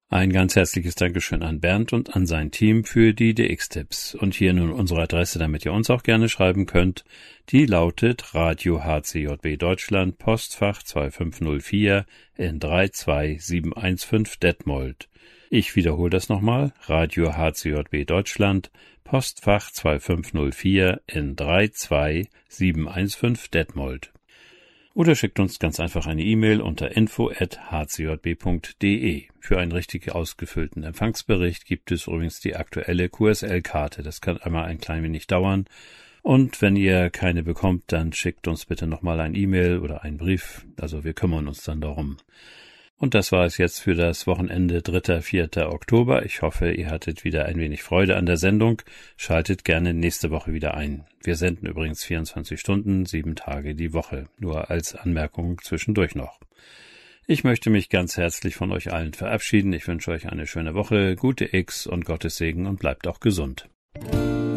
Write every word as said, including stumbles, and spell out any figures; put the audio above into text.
Ein ganz herzliches Dankeschön an Bernd und an sein Team für die D X-Tipps. Und hier nun unsere Adresse, damit ihr uns auch gerne schreiben könnt. Die lautet Radio H C J B Deutschland, Postfach zwei fünf null vier in drei zwei sieben eins fünf Detmold. Ich wiederhole das nochmal. Radio H C J B Deutschland, Postfach zwei fünf null vier in drei zwei sieben eins fünf Detmold. Oder schickt uns ganz einfach eine E-Mail unter info at h c j b punkt d e. Für einen richtig ausgefüllten Empfangsbericht gibt es übrigens die aktuelle Q S L-Karte. Das kann einmal ein klein wenig dauern. Und wenn ihr keine bekommt, dann schickt uns bitte nochmal ein E-Mail oder einen Brief. Also wir kümmern uns dann darum. Und das war es jetzt für das Wochenende dritter vierter Oktober. Ich hoffe, ihr hattet wieder ein wenig Freude an der Sendung. Schaltet gerne nächste Woche wieder ein. Wir senden übrigens vierundzwanzig Stunden, sieben Tage die Woche. Nur als Anmerkung zwischendurch noch. Ich möchte mich ganz herzlich von euch allen verabschieden. Ich wünsche euch eine schöne Woche, gute X und Gottes Segen und bleibt auch gesund.